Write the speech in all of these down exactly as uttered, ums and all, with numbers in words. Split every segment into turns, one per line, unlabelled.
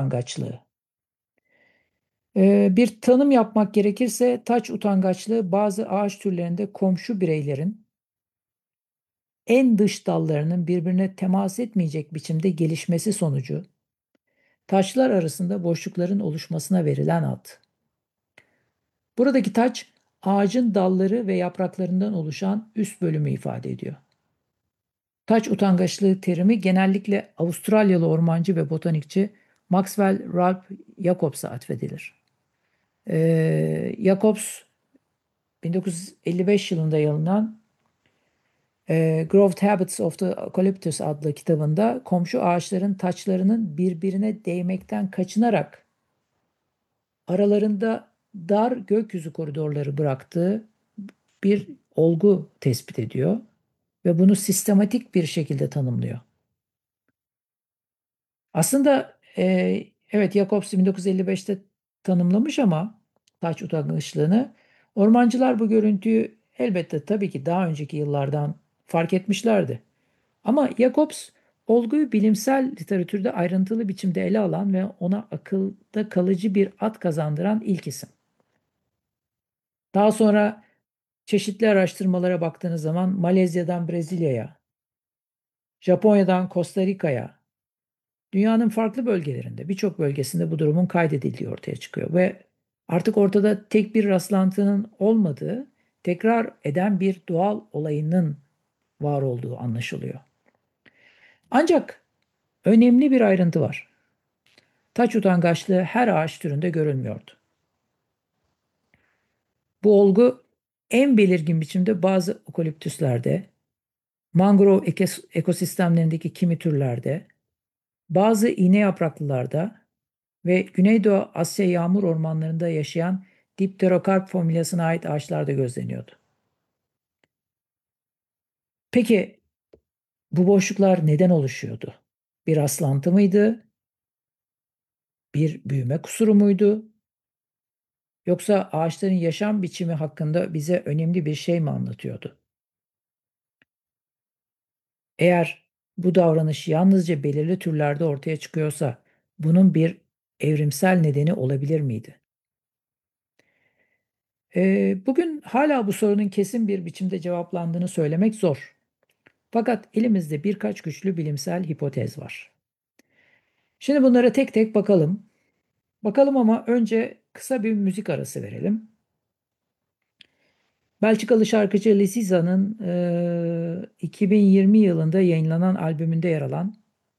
utangaçlığı. Ee, bir tanım yapmak gerekirse taç utangaçlığı bazı ağaç türlerinde komşu bireylerin en dış dallarının birbirine temas etmeyecek biçimde gelişmesi sonucu taçlar arasında boşlukların oluşmasına verilen ad. Buradaki taç ağacın dalları ve yapraklarından oluşan üst bölümü ifade ediyor. Taç utangaçlığı terimi genellikle Avustralyalı ormancı ve botanikçi Maxwell Ralph Jacobs'a atfedilir. Ee, Jacobs bin dokuz yüz elli beş yılında yayınlanan e, Growth Habits of the Eucalyptus adlı kitabında komşu ağaçların taçlarının birbirine değmekten kaçınarak aralarında dar gökyüzü koridorları bıraktığı bir olgu tespit ediyor ve bunu sistematik bir şekilde tanımlıyor. Aslında e, evet Jacobs bin dokuz yüz elli beşte tanımlamış ama taç utangaçlığını ormancılar bu görüntüyü elbette tabii ki daha önceki yıllardan fark etmişlerdi. Ama Jacobs olguyu bilimsel literatürde ayrıntılı biçimde ele alan ve ona akılda kalıcı bir ad kazandıran ilk isim. Daha sonra çeşitli araştırmalara baktığınız zaman Malezya'dan Brezilya'ya, Japonya'dan Costa Rica'ya, dünyanın farklı bölgelerinde, birçok bölgesinde bu durumun kaydedildiği ortaya çıkıyor ve artık ortada tek bir rastlantının olmadığı, tekrar eden bir doğal olayının var olduğu anlaşılıyor. Ancak önemli bir ayrıntı var. Taç utangaçlığı her ağaç türünde görülmüyordu. Bu olgu en belirgin biçimde bazı okaliptüslerde, mangrove ekosistemlerindeki kimi türlerde, bazı iğne yapraklılarda ve Güneydoğu Asya yağmur ormanlarında yaşayan Dipterokarp familyasına ait ağaçlarda gözleniyordu. Peki bu boşluklar neden oluşuyordu? Bir rastlantı mıydı? Bir büyüme kusuru muydu? Yoksa ağaçların yaşam biçimi hakkında bize önemli bir şey mi anlatıyordu? Eğer bu davranış yalnızca belirli türlerde ortaya çıkıyorsa bunun bir evrimsel nedeni olabilir miydi? Ee, bugün hala bu sorunun kesin bir biçimde cevaplandığını söylemek zor. Fakat elimizde birkaç güçlü bilimsel hipotez var. Şimdi bunlara tek tek bakalım. Bakalım ama önce kısa bir müzik arası verelim. Belçikalı şarkıcı Lisiza'nın eee, iki bin yirmi yılında yayınlanan albümünde yer alan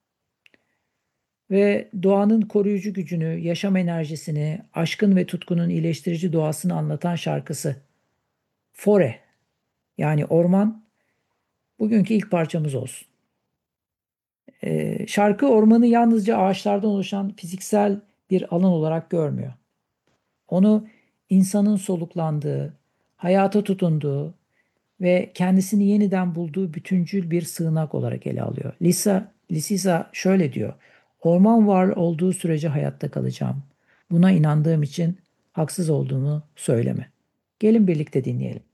ve doğanın koruyucu gücünü, yaşam enerjisini, aşkın ve tutkunun iyileştirici doğasını anlatan şarkısı Fore, yani orman, bugünkü ilk parçamız olsun. Eee, şarkı ormanı yalnızca ağaçlardan oluşan fiziksel bir alan olarak görmüyor. Onu insanın soluklandığı, hayata tutunduğu ve kendisini yeniden bulduğu bütüncül bir sığınak olarak ele alıyor. Lisa, Lisisa şöyle diyor: Orman var olduğu sürece hayatta kalacağım. Buna inandığım için haksız olduğumu söyleme. Gelin birlikte dinleyelim.